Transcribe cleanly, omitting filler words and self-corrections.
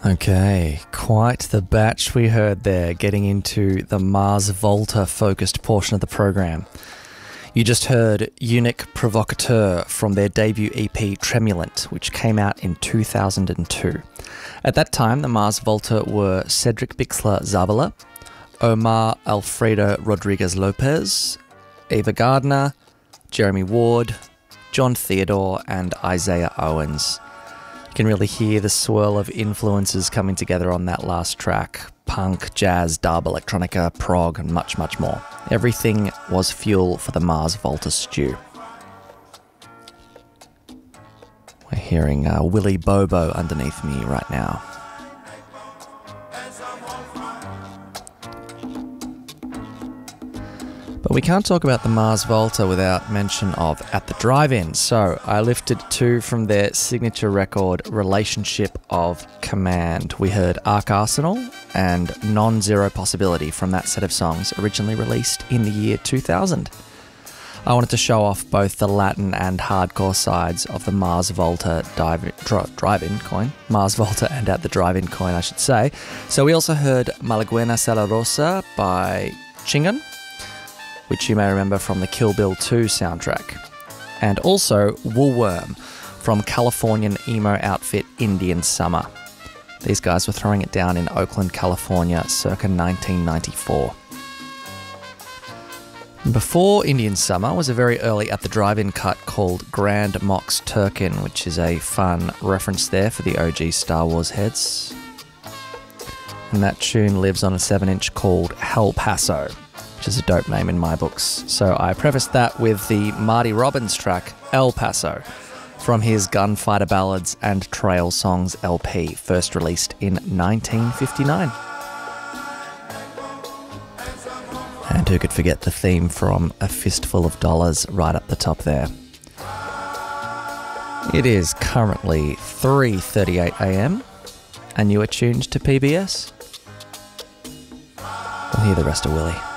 Okay, quite the batch we heard there, getting into the Mars Volta focused portion of the program. You just heard Unique Provocateur from their debut EP Tremulant, which came out in 2002. At that time, the Mars Volta were Cedric Bixler Zavala, Omar Alfredo Rodriguez Lopez, Ava Gardner, Jeremy Ward, John Theodore, and Isaiah Owens. You can really hear the swirl of influences coming together on that last track. Punk, jazz, dub, electronica, prog, and much, much more. Everything was fuel for the Mars Volta stew. We're hearing Willy Bobo underneath me right now. But we can't talk about the Mars Volta without mention of At the Drive-In. So I lifted two from their signature record, Relationship of Command. We heard Arc Arsenal and Non-Zero Possibility from that set of songs, originally released in the year 2000. I wanted to show off both the Latin and hardcore sides of the Mars Volta Drive-In coin. Mars Volta and At the Drive-In coin, I should say. So we also heard Malaguena Sala Rosa by Chingon, which you may remember from the Kill Bill 2 soundtrack. And also Woolworm from Californian emo outfit Indian Summer. These guys were throwing it down in Oakland, California, circa 1994. Before Indian Summer was a very early At the Drive-In cut called Grand Mox Turkin, which is a fun reference there for the OG Star Wars heads. And that tune lives on a 7-inch called Hell Paso, which is a dope name in my books. So I prefaced that with the Marty Robbins track, El Paso, from his Gunfighter Ballads and Trail Songs LP, first released in 1959. And who could forget the theme from A Fistful of Dollars right up the top there. It is currently 3:38 a.m. and you are tuned to PBS. We'll hear the rest of Willie.